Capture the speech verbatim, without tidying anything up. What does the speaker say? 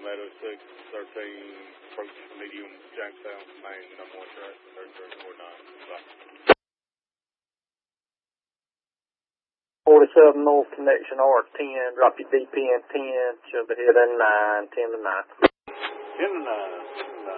eight oh six, thirteen, approach medium, Jackstown, main, number one track, thirty-three forty-nine. forty-seven North Connection R ten, drop your D P in ten, should be heading nine, ten to nine. ten to nine.